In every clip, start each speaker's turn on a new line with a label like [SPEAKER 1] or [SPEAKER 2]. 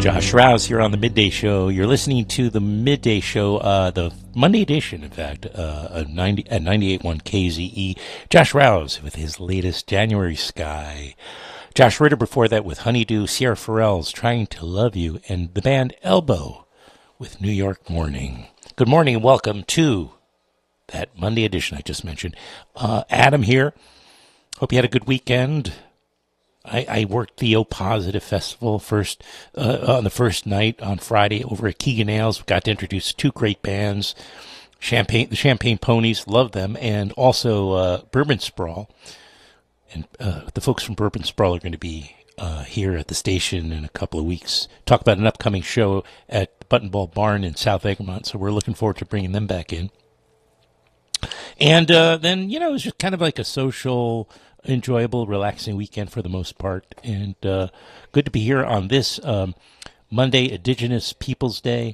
[SPEAKER 1] Josh Rouse here on the Midday Show. You're listening to the Midday Show, the Monday edition, in fact, at 98.1 KZE. Josh Rouse with his latest January Sky. Josh Ritter before that with Honeydew, Sierra Farrell's Trying to Love You, and the band Elbow with New York Morning. Good morning and welcome to that Monday edition I just mentioned. Adam here. Hope you had a good weekend. I worked the O Positive Festival on the first night on Friday over at Keegan Ailes. We got to introduce two great bands, the Champagne Ponies, love them, and also Bourbon Sprawl. And the folks from Bourbon Sprawl are going to be here at the station in a couple of weeks. Talk about an upcoming show at the Button Ball Barn in South Egremont, so we're looking forward to bringing them back in. And then, it was just kind of like a social, enjoyable, relaxing weekend for the most part. And good to be here on this Monday, Indigenous Peoples Day.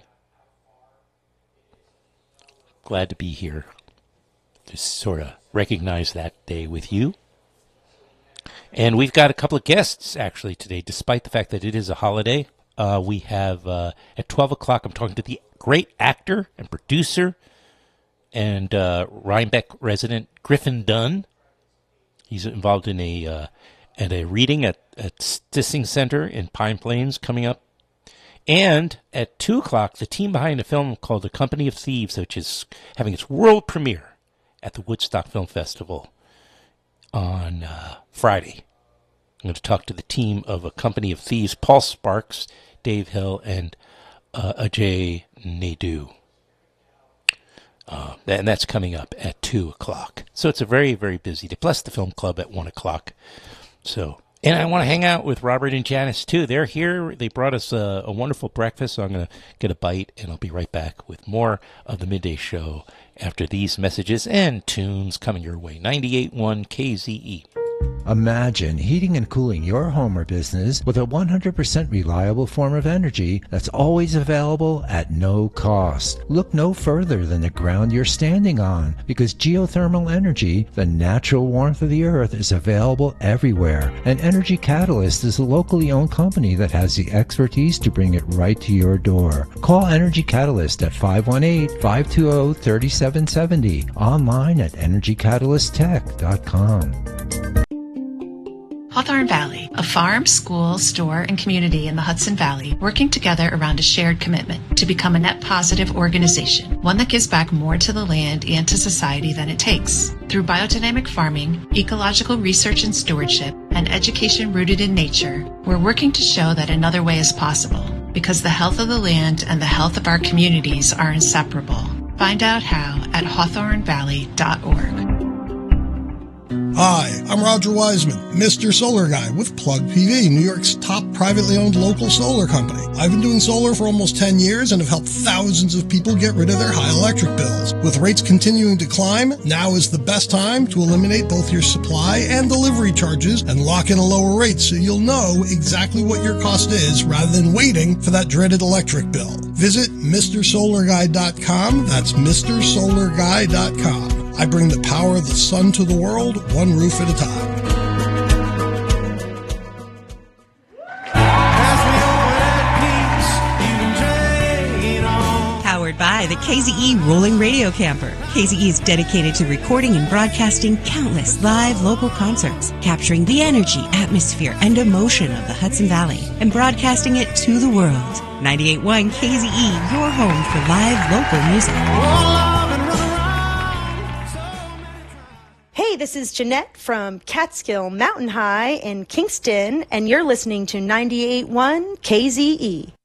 [SPEAKER 1] Glad to be here to sort of recognize that day with you. And we've got a couple of guests, actually, today, despite the fact that it is a holiday. We have, at 12 o'clock, I'm talking to the great actor and producer and Rhinebeck resident Griffin Dunn. He's involved in a reading at Stissing Center in Pine Plains coming up. And at 2 o'clock, the team behind a film called The Company of Thieves, which is having its world premiere at the Woodstock Film Festival on Friday. I'm going to talk to the team of A Company of Thieves, Paul Sparks, Dave Hill, and Ajay Naidu. And that's coming up at 2 o'clock. So it's a very, very busy day. Plus the film club at 1 o'clock. And I want to hang out with Robert and Janice, too. They're here. They brought us a wonderful breakfast, so I'm going to get a bite, and I'll be right back with more of the Midday Show after these messages and tunes coming your way. 98.1 KZE.
[SPEAKER 2] Imagine heating and cooling your home or business with a 100% reliable form of energy that's always available at no cost. Look no further than the ground you're standing on, because geothermal energy, the natural warmth of the earth, is available everywhere. And Energy Catalyst is a locally owned company that has the expertise to bring it right to your door. Call Energy Catalyst at 518-520-3770, online at energycatalysttech.com.
[SPEAKER 3] Hawthorne Valley, a farm, school, store, and community in the Hudson Valley working together around a shared commitment to become a net positive organization, one that gives back more to the land and to society than it takes. Through biodynamic farming, ecological research and stewardship, and education rooted in nature, we're working to show that another way is possible, because the health of the land and the health of our communities are inseparable. Find out how at hawthornevalley.org.
[SPEAKER 4] Hi, I'm Roger Wiseman, Mr. Solar Guy with Plug PV, New York's top privately owned local solar company. I've been doing solar for almost 10 years and have helped thousands of people get rid of their high electric bills. With rates continuing to climb, now is the best time to eliminate both your supply and delivery charges and lock in a lower rate so you'll know exactly what your cost is rather than waiting for that dreaded electric bill. Visit MrSolarGuy.com. That's MrSolarGuy.com. I bring the power of the sun to the world, one roof at a time.
[SPEAKER 5] Powered by the KZE Rolling Radio Camper. KZE is dedicated to recording and broadcasting countless live local concerts, capturing the energy, atmosphere, and emotion of the Hudson Valley, and broadcasting it to the world. 98.1 KZE, your home for live local music.
[SPEAKER 6] Hey, this is Jeanette from Catskill Mountain High in Kingston, and you're listening to 98.1 KZE.